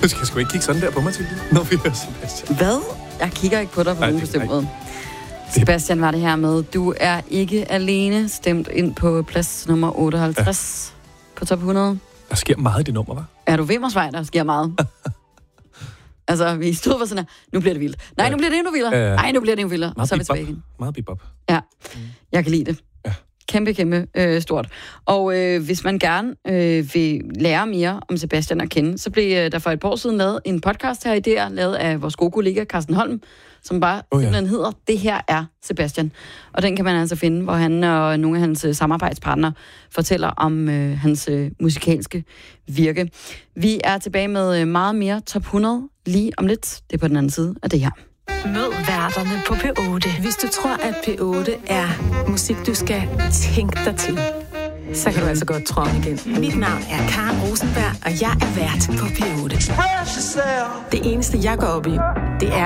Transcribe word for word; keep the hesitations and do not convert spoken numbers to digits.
Du skal sgu ikke kigge sådan der på mig, Tilde, når vi hører Sebastian. Hvad? Jeg kigger ikke på dig på nogen bestemt måde. Sebastian var det her med. Du er ikke alene stemt ind på plads nummer otteoghalvtreds ja. På top hundrede. Der sker meget i det nummer, hva'? Er du Vimmersvej, der sker meget? Altså, vi stod for sådan her, nu bliver det vildt. Nej, ja. nu bliver det endnu vildere. Ja. Nej, nu bliver det endnu vildere. Og så er vi tilbage igen. Meget bebop. Ja, jeg kan lide det. Ja. Kæmpe, kæmpe øh, stort. Og øh, hvis man gerne øh, vil lære mere om Sebastian at kende, så blev øh, der for et par år siden lavet en podcast her i D R, lavet af vores gode kollega Carsten Holm, som bare oh, ja. simpelthen hedder, det her er Sebastian. Og den kan man altså finde, hvor han og nogle af hans øh, samarbejdspartnere fortæller om øh, hans øh, musikalske virke. Vi er tilbage med øh, meget mere top hundrede lige om lidt. Det er på den anden side af det her. Mød værterne på P otte. Hvis du tror, at P otte er musik, du skal tænke dig til, så kan du altså godt tro igen. Mit navn er Karen Rosenberg, og jeg er vært på P otte. Det eneste, jeg går op i, det er